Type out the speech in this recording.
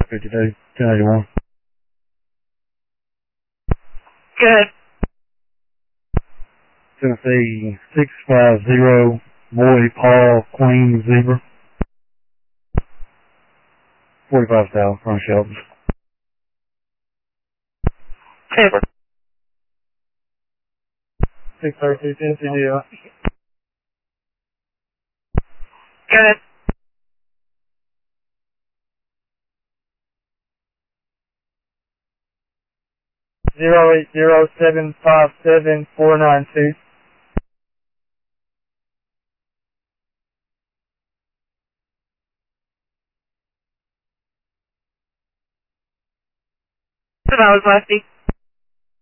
52, 1081. Good. Tennessee 650, Boy, Paul, Queen, Zebra. 45 south, front shelters. Zebra. 632, Tennessee, deal. Good. 080757492. $2 lefty.